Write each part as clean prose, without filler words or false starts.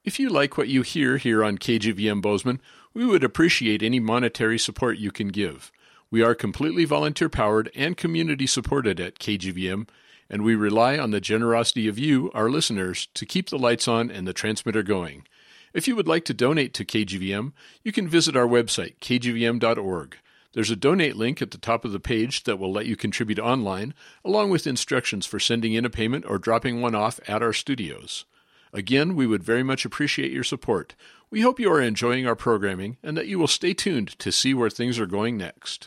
If you like what you hear here on KGVM Bozeman, we would appreciate any monetary support you can give. We are completely volunteer-powered and community-supported at KGVM, and we rely on the generosity of you, our listeners, to keep the lights on and the transmitter going. If you would like to donate to KGVM, you can visit our website, kgvm.org. There's a donate link at the top of the page that will let you contribute online, along with instructions for sending in a payment or dropping one off at our studios. Again, we would very much appreciate your support. We hope you are enjoying our programming and that you will stay tuned to see where things are going next.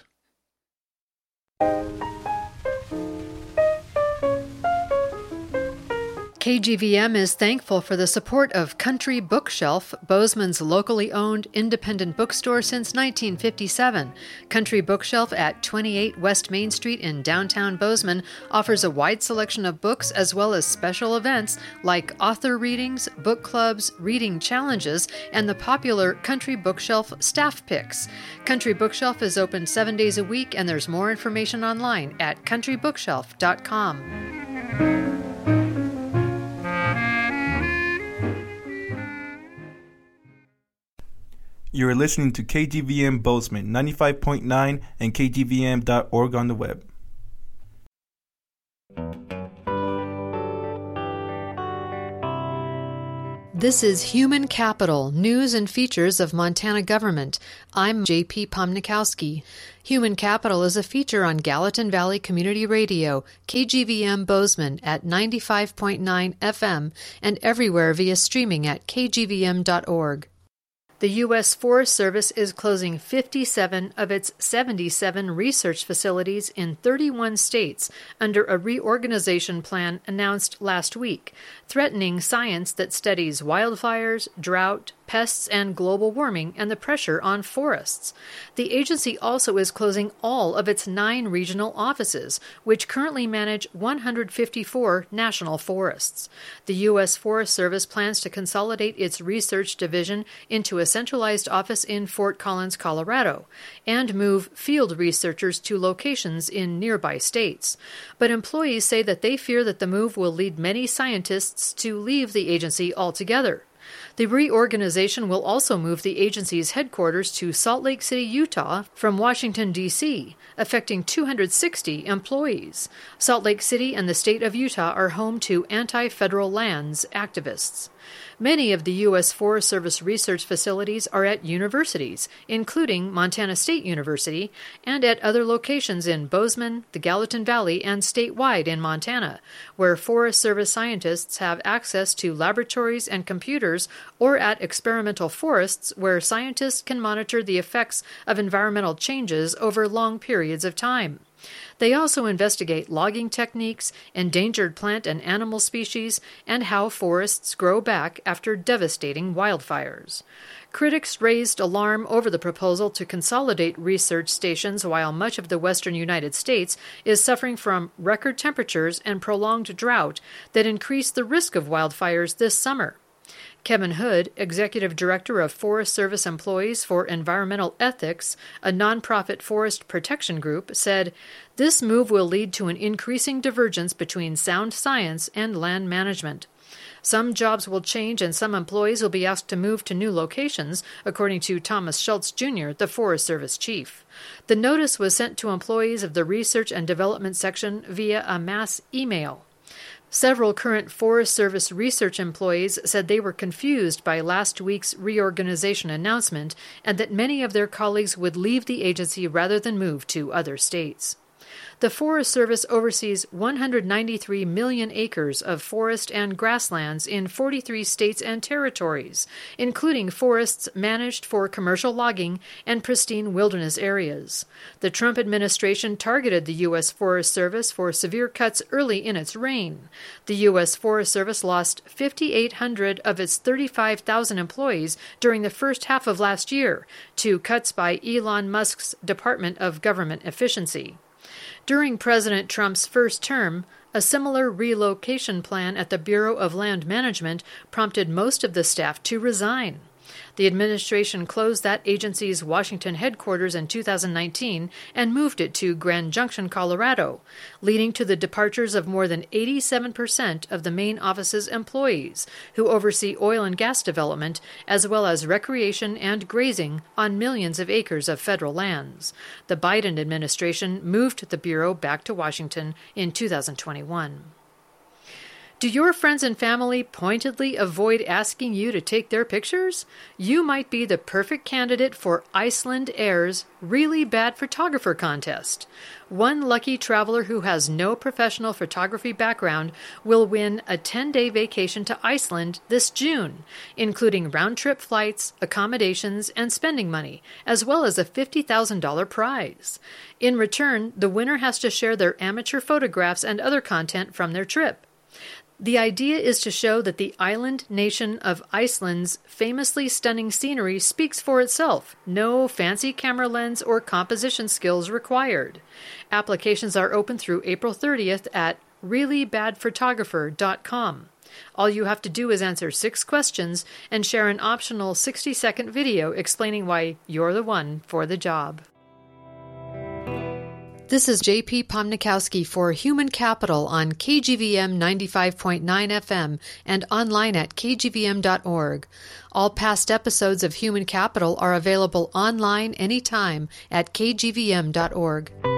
KGVM is thankful for the support of Country Bookshelf, Bozeman's locally owned independent bookstore since 1957. Country Bookshelf at 28 West Main Street in downtown Bozeman offers a wide selection of books as well as special events like author readings, book clubs, reading challenges, and the popular Country Bookshelf staff picks. Country Bookshelf is open 7 days a week, and there's more information online at countrybookshelf.com. You are listening to KGVM Bozeman 95.9 and kgvm.org on the web. This is Human Capital, News and Features of Montana Government. I'm J.P. Pomnikowski. Human Capital is a feature on Gallatin Valley Community Radio, KGVM Bozeman at 95.9 FM and everywhere via streaming at kgvm.org. The U.S. Forest Service is closing 57 of its 77 research facilities in 31 states under a reorganization plan announced last week, threatening science that studies wildfires, drought, pests, and global warming and the pressure on forests. The agency also is closing all of its 9 regional offices, which currently manage 154 national forests. The U.S. Forest Service plans to consolidate its research division into a centralized office in Fort Collins, Colorado, and move field researchers to locations in nearby states. But employees say that they fear that the move will lead many scientists to leave the agency altogether. The reorganization will also move the agency's headquarters to Salt Lake City, Utah, from Washington, D.C., affecting 260 employees. Salt Lake City and the state of Utah are home to anti-federal lands activists. Many of the U.S. Forest Service research facilities are at universities, including Montana State University, and at other locations in Bozeman, the Gallatin Valley, and statewide in Montana, where Forest Service scientists have access to laboratories and computers, or at experimental forests where scientists can monitor the effects of environmental changes over long periods of time. They also investigate logging techniques, endangered plant and animal species, and how forests grow back after devastating wildfires. Critics raised alarm over the proposal to consolidate research stations while much of the western United States is suffering from record temperatures and prolonged drought that increase the risk of wildfires this summer. Kevin Hood, Executive Director of Forest Service Employees for Environmental Ethics, a nonprofit forest protection group, said, "This move will lead to an increasing divergence between sound science and land management. Some jobs will change and some employees will be asked to move to new locations," according to Thomas Schultz, Jr., the Forest Service chief. The notice was sent to employees of the Research and Development section via a mass email. Several current Forest Service research employees said they were confused by last week's reorganization announcement and that many of their colleagues would leave the agency rather than move to other states. The Forest Service oversees 193 million acres of forest and grasslands in 43 states and territories, including forests managed for commercial logging and pristine wilderness areas. The Trump administration targeted the U.S. Forest Service for severe cuts early in its reign. The U.S. Forest Service lost 5,800 of its 35,000 employees during the first half of last year to cuts by Elon Musk's Department of Government Efficiency. During President Trump's first term, a similar relocation plan at the Bureau of Land Management prompted most of the staff to resign. The administration closed that agency's Washington headquarters in 2019 and moved it to Grand Junction, Colorado, leading to the departures of more than 87% of the main office's employees, who oversee oil and gas development, as well as recreation and grazing on millions of acres of federal lands. The Biden administration moved the Bureau back to Washington in 2021. Do your friends and family pointedly avoid asking you to take their pictures? You might be the perfect candidate for Icelandair's Really Bad Photographer contest. One lucky traveler who has no professional photography background will win a 10-day vacation to Iceland this June, including round-trip flights, accommodations, and spending money, as well as a $50,000 prize. In return, the winner has to share their amateur photographs and other content from their trip. The idea is to show that the island nation of Iceland's famously stunning scenery speaks for itself. No fancy camera lens or composition skills required. Applications are open through April 30th at reallybadphotographer.com. All you have to do is answer 6 questions and share an optional 60-second video explaining why you're the one for the job. This is J.P. Pomnikowski for Human Capital on KGVM 95.9 FM and online at kgvm.org. All past episodes of Human Capital are available online anytime at kgvm.org.